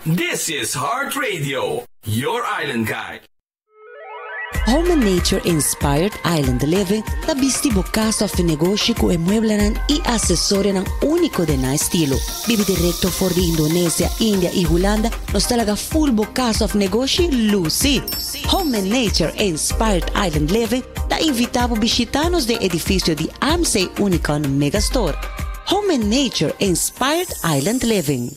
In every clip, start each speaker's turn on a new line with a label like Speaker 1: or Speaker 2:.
Speaker 1: This is Heart Radio, your island guide.
Speaker 2: Home and Nature-inspired island living tabisti bukas of negosyo ko emueblanan i asesorya ng uniko de na estilo. Bibi direkto for the Indonesia, India y Holanda nos talaga full bukas of negosyo Lucy. Home and Nature-inspired island living ta invitabo bisitanos de edificio di AMSE Unicon Megastore. Home and Nature-inspired island living.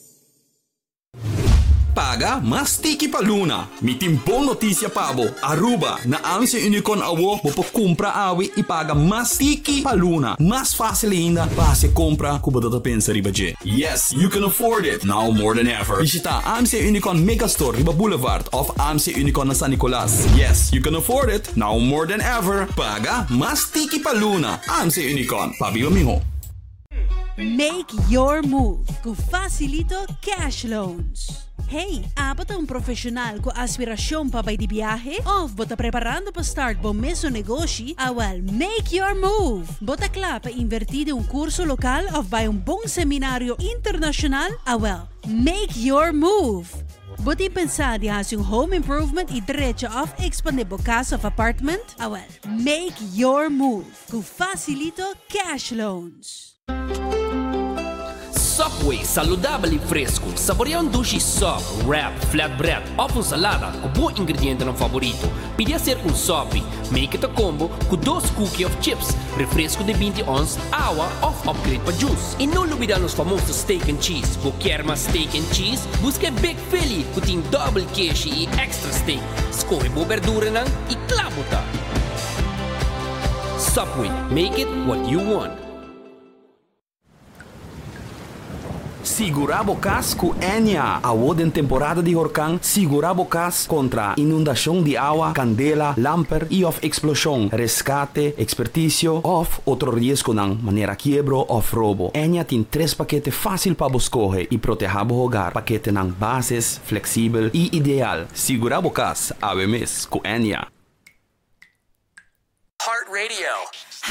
Speaker 1: Paga mas tiki pa Luna. Mitimpong notisya pabo. Aruba na AMSE Unicon awo mo po kumpra awi ipaga mas tiki pa Luna. Mas fácil ainda para se compra kuba data pensa riba je. Yes, you can afford it now more than ever. Visita AMSE Unicon Megastore riba Boulevard of AMSE Unicon na San Nicolas. Yes, you can afford it now more than ever. Paga mas tiki pa Luna. AMSE Unicon. Pabiba miho.
Speaker 3: Make your move com Facilito Cash Loans. Hey, apat ang profesional com aspirasyon pa bay di biyahe? O bota preparando pa start bom meso negócio? Awal, make your move! Bota kla pa invertir um curso local of bay um bom seminário internacional? Awal, make your move! Bota pensar de hacer um home improvement e direito of expandir bo casa of apartment? Awal, make your move com Facilito Cash Loans.
Speaker 4: Subway, saudável e fresco. Saboreia um duche sub, wrap, flatbread, ou salada com bom ingrediente no favorito. Pide ser um sub, make it a combo com 2 cookies of chips, refresco de 20 ons, água ou upgrade para juice. E não olvidar os famosos steak and cheese. Vou quer mais steak and cheese? Busque Big Philly, que tem double queijo e extra steak. Escolhe boa verdura não e clabota. Subway, make it what you want.
Speaker 1: Segurabo Cas com Enya. Award em temporada de huracán. Segurabo Cas contra inundação de água, candela, lamper e of explosão, rescate, expertício of outro risco ng maneira quiebro of roubo. Enya tem 3 paquetes fácil para escolher e proteger o hogar. Paquete ng bases, flexível e ideal. Segurabo Cas, ave mes com Enya.
Speaker 5: Heart Radio.